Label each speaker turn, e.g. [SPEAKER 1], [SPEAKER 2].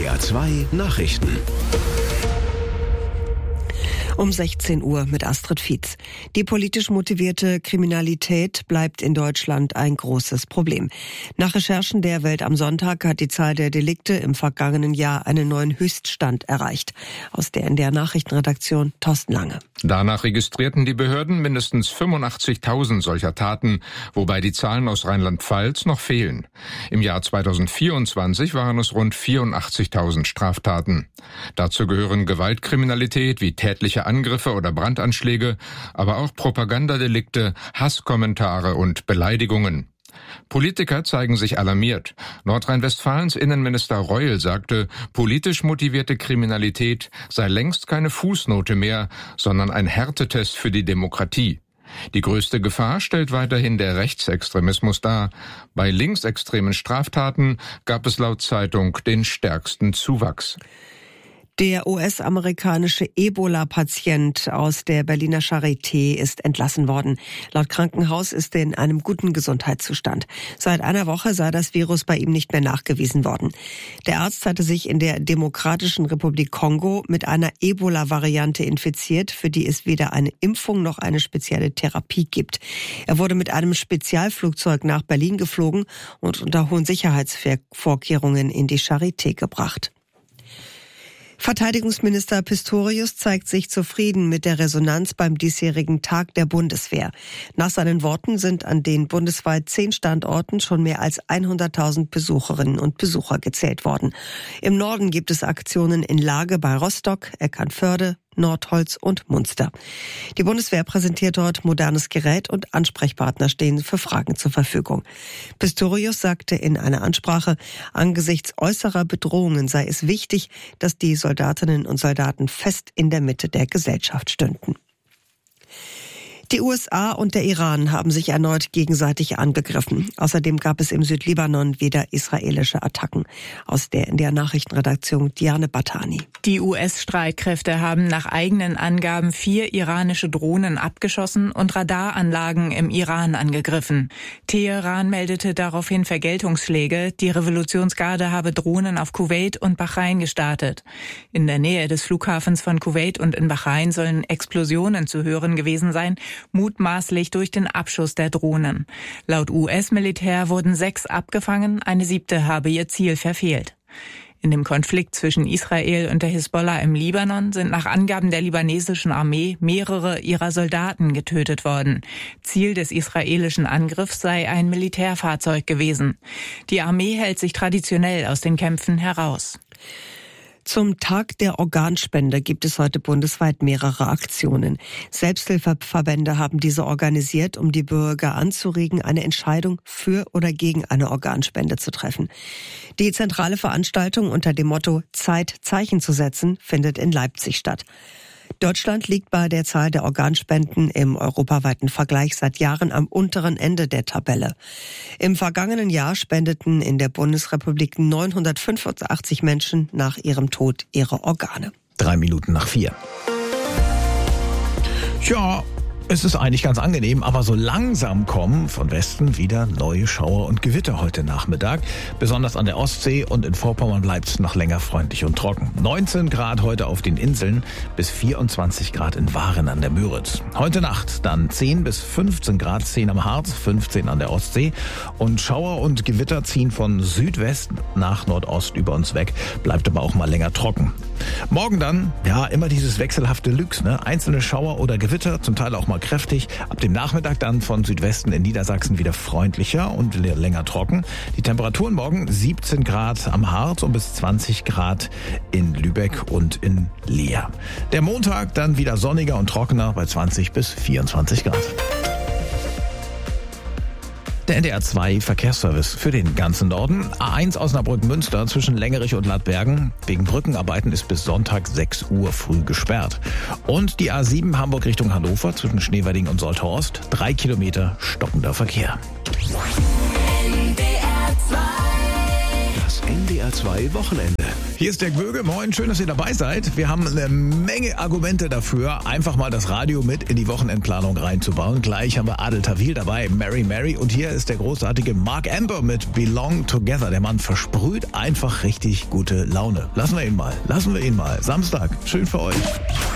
[SPEAKER 1] NDR 2 Nachrichten.
[SPEAKER 2] Um 16 Uhr mit Astrid Fietz. Die politisch motivierte Kriminalität bleibt in Deutschland ein großes Problem. Nach Recherchen der Welt am Sonntag hat die Zahl der Delikte im vergangenen Jahr einen neuen Höchststand erreicht. Aus der NDR Nachrichtenredaktion Thorsten Lange.
[SPEAKER 3] Danach registrierten die Behörden mindestens 85.000 solcher Taten, wobei die Zahlen aus Rheinland-Pfalz noch fehlen. Im Jahr 2024 waren es rund 84.000 Straftaten. Dazu gehören Gewaltkriminalität wie tätliche Angriffe oder Brandanschläge, aber auch Propagandadelikte, Hasskommentare und Beleidigungen. Politiker zeigen sich alarmiert. Nordrhein-Westfalens Innenminister Reul sagte, politisch motivierte Kriminalität sei längst keine Fußnote mehr, sondern ein Härtetest für die Demokratie. Die größte Gefahr stellt weiterhin der Rechtsextremismus dar. Bei linksextremen Straftaten gab es laut Zeitung den stärksten Zuwachs.
[SPEAKER 2] Der US-amerikanische Ebola-Patient aus der Berliner Charité ist entlassen worden. Laut Krankenhaus ist er in einem guten Gesundheitszustand. Seit einer Woche sei das Virus bei ihm nicht mehr nachgewiesen worden. Der Arzt hatte sich in der Demokratischen Republik Kongo mit einer Ebola-Variante infiziert, für die es weder eine Impfung noch eine spezielle Therapie gibt. Er wurde mit einem Spezialflugzeug nach Berlin geflogen und unter hohen Sicherheitsvorkehrungen in die Charité gebracht. Verteidigungsminister Pistorius zeigt sich zufrieden mit der Resonanz beim diesjährigen Tag der Bundeswehr. Nach seinen Worten sind an den bundesweit 10 Standorten schon mehr als 100.000 Besucherinnen und Besucher gezählt worden. Im Norden gibt es Aktionen in Lage bei Rostock, Eckernförde, Nordholz und Munster. Die Bundeswehr präsentiert dort modernes Gerät und Ansprechpartner stehen für Fragen zur Verfügung. Pistorius sagte in einer Ansprache, angesichts äußerer Bedrohungen sei es wichtig, dass die Soldatinnen und Soldaten fest in der Mitte der Gesellschaft stünden. Die USA und der Iran haben sich erneut gegenseitig angegriffen. Außerdem gab es im Südlibanon wieder israelische Attacken. Aus der NDR Nachrichtenredaktion Diane Batani.
[SPEAKER 4] Die US-Streitkräfte haben nach eigenen Angaben 4 iranische Drohnen abgeschossen und Radaranlagen im Iran angegriffen. Teheran meldete daraufhin Vergeltungsschläge. Die Revolutionsgarde habe Drohnen auf Kuwait und Bahrain gestartet. In der Nähe des Flughafens von Kuwait und in Bahrain sollen Explosionen zu hören gewesen sein, mutmaßlich durch den Abschuss der Drohnen. Laut US-Militär wurden 6 abgefangen, eine 7. habe ihr Ziel verfehlt. In dem Konflikt zwischen Israel und der Hisbollah im Libanon sind nach Angaben der libanesischen Armee mehrere ihrer Soldaten getötet worden. Ziel des israelischen Angriffs sei ein Militärfahrzeug gewesen. Die Armee hält sich traditionell aus den Kämpfen heraus.
[SPEAKER 2] Zum Tag der Organspende gibt es heute bundesweit mehrere Aktionen. Selbsthilfeverbände haben diese organisiert, um die Bürger anzuregen, eine Entscheidung für oder gegen eine Organspende zu treffen. Die zentrale Veranstaltung unter dem Motto Zeit, Zeichen zu setzen findet in Leipzig statt. Deutschland liegt bei der Zahl der Organspenden im europaweiten Vergleich seit Jahren am unteren Ende der Tabelle. Im vergangenen Jahr spendeten in der Bundesrepublik 985 Menschen nach ihrem Tod ihre Organe.
[SPEAKER 5] 3:03. Ja, es ist eigentlich ganz angenehm, aber so langsam kommen von Westen wieder neue Schauer und Gewitter heute Nachmittag. Besonders an der Ostsee und in Vorpommern bleibt es noch länger freundlich und trocken. 19 Grad heute auf den Inseln, bis 24 Grad in Waren an der Müritz. Heute Nacht dann 10 bis 15 Grad, 10 am Harz, 15 an der Ostsee. Und Schauer und Gewitter ziehen von Südwest nach Nordost über uns weg, bleibt aber auch mal länger trocken. Morgen dann, ja, immer dieses wechselhafte Lüx, ne? Einzelne Schauer oder Gewitter, zum Teil auch mal kräftig. Ab dem Nachmittag dann von Südwesten in Niedersachsen wieder freundlicher und länger trocken. Die Temperaturen morgen 17 Grad am Harz und bis 20 Grad in Lübeck und in Leer. Der Montag dann wieder sonniger und trockener bei 20 bis 24 Grad. Der NDR 2 Verkehrsservice für den ganzen Norden. A1 Osnabrück-Münster zwischen Längerich und Ladbergen. Wegen Brückenarbeiten ist bis Sonntag 6 Uhr früh gesperrt. Und die A7 Hamburg Richtung Hannover zwischen Schneewerding und Solthorst. 3 Kilometer stockender Verkehr.
[SPEAKER 1] Das NDR 2 Wochenende.
[SPEAKER 5] Hier ist der Gwöge. Moin, schön, dass ihr dabei seid. Wir haben eine Menge Argumente dafür, einfach mal das Radio mit in die Wochenendplanung reinzubauen. Gleich haben wir Adel Tawil dabei, Mary Mary. Und hier ist der großartige Mark Amber mit Belong Together. Der Mann versprüht einfach richtig gute Laune. Lassen wir ihn mal. Samstag. Schön für euch.